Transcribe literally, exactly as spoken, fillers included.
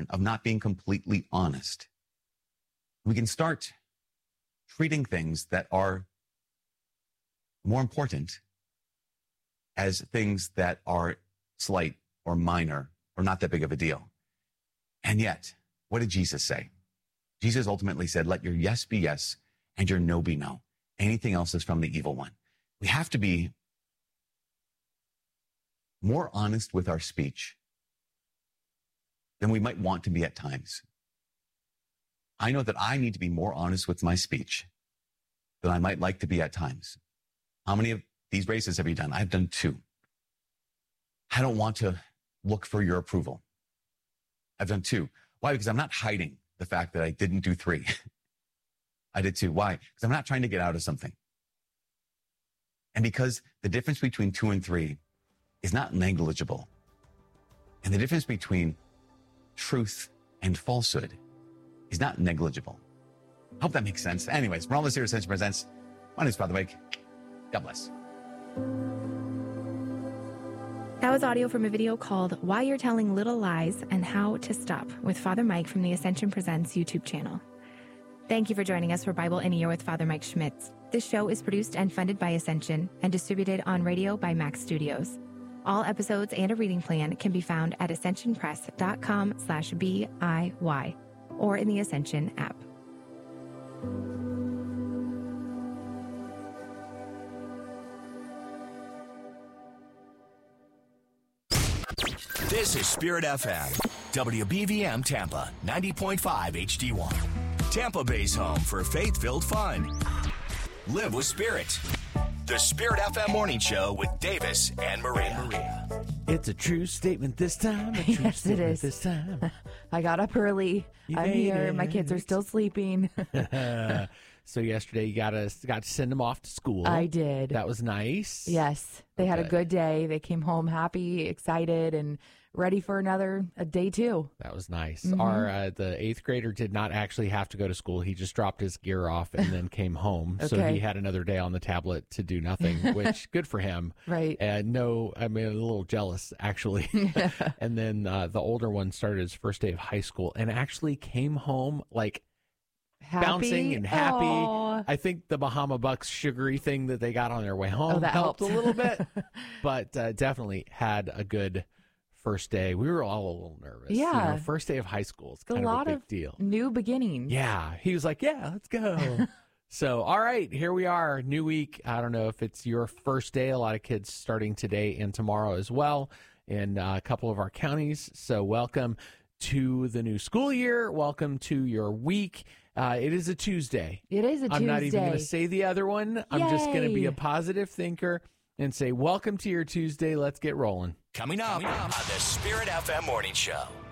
pattern of not being completely honest, we can start treating things that are more important as things that are slight or minor or not that big of a deal. And yet, what did Jesus say? Jesus ultimately said, let your yes be yes and your no be no. Anything else is from the evil one. We have to be more honest with our speech than we might want to be at times. I know that I need to be more honest with my speech than I might like to be at times. How many of these races have you done? I've done two. I don't want to look for your approval. I've done two. Why? Because I'm not hiding the fact that I didn't do three. I did two. Why? Because I'm not trying to get out of something. And because the difference between two and three is not negligible. And the difference between truth and falsehood is not negligible. Hope that makes sense. Anyways, we're almost here. Ascension Presents. My name is Father Mike. God bless. That was audio from a video called Why You're Telling Little Lies and How to Stop with Father Mike from the Ascension Presents YouTube channel. Thank you for joining us for Bible in a Year with Father Mike Schmitz. This show is produced and funded by Ascension and distributed on radio by Max Studios. All episodes and a reading plan can be found at ascensionpress.com slash B-I-Y or in the Ascension app. This is Spirit F M, W B V M Tampa, ninety point five H D one. Tampa Bay's home for faith-filled fun. Live with Spirit. The Spirit F M Morning Show with Davis and Maria. It's a true statement this time. A true Yes, it statement is. This time. I got up early. You I'm made here. it. My kids are still sleeping. So yesterday you got to got to send them off to school. I did. That was nice. Yes. They had a Okay. good day. They came home happy, excited, and ready for another a day two. That was nice. Mhm. Our uh, the eighth grader did not actually have to go to school. He just dropped his gear off and then came home. So Okay. he had another day on the tablet to do nothing, which good for him. Right. And no, I mean, a little jealous actually. And then uh, the older one started his first day of high school and actually came home like Happy? bouncing and happy. Aw. I think the Bahama Bucks sugary thing that they got on their way home Oh, that helped helped. a little bit, but uh, definitely had a good first day. We were all a little nervous. You Yeah. know, first day of high school. It's It's a kind of lot a big of deal. new beginnings. Yeah. He was like, yeah, let's go. So, all right, here we are. New week. I don't know if it's your first day. A lot of kids starting today and tomorrow as well in uh, a couple of our counties. So welcome to the new school year. Welcome to your week. Uh, it is a Tuesday. It is a Tuesday. I'm not even going to say the other one. I'm just going to be Yay. a positive thinker and say, welcome to your Tuesday. Let's get rolling. Coming up on the Spirit F M Morning Show.